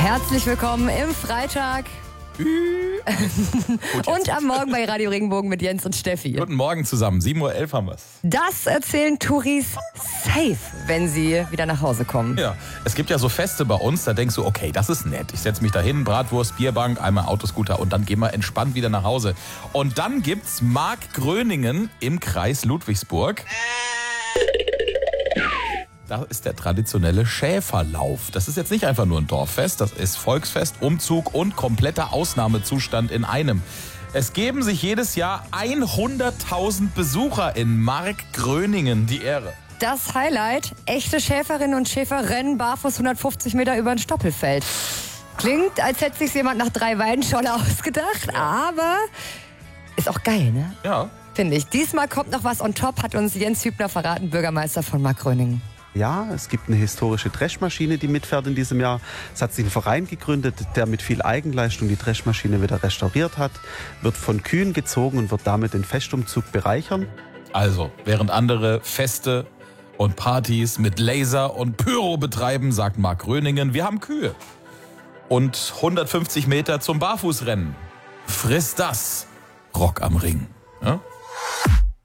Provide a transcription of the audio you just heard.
Herzlich willkommen im Freitag. Und am Morgen bei Radio Regenbogen mit Jens und Steffi. Guten Morgen zusammen, 7:11 Uhr haben wir's. Das erzählen Touris safe, wenn sie wieder nach Hause kommen. Ja, es gibt ja so Feste bei uns, da denkst du, okay, das ist nett. Ich setze mich da hin, Bratwurst, Bierbank, einmal Autoscooter und dann gehen wir entspannt wieder nach Hause. Und dann gibt's Markgröningen im Kreis Ludwigsburg. Da ist der traditionelle Schäferlauf. Das ist jetzt nicht einfach nur ein Dorffest, das ist Volksfest, Umzug und kompletter Ausnahmezustand in einem. Es geben sich jedes Jahr 100.000 Besucher in Markgröningen die Ehre. Das Highlight, echte Schäferinnen und Schäfer rennen barfuß 150 Meter über ein Stoppelfeld. Klingt, als hätte sich jemand nach 3 Weinen schon ausgedacht, aber ist auch geil, ne? Ja. Finde ich. Diesmal kommt noch was on top, hat uns Jens Hübner verraten, Bürgermeister von Markgröningen. Ja, es gibt eine historische Dreschmaschine, die mitfährt in diesem Jahr. Es hat sich ein Verein gegründet, der mit viel Eigenleistung die Dreschmaschine wieder restauriert hat, wird von Kühen gezogen und wird damit den Festumzug bereichern. Also, während andere Feste und Partys mit Laser und Pyro betreiben, sagt Markgröningen, wir haben Kühe. Und 150 Meter zum Barfußrennen. Friss das, Rock am Ring. Ja?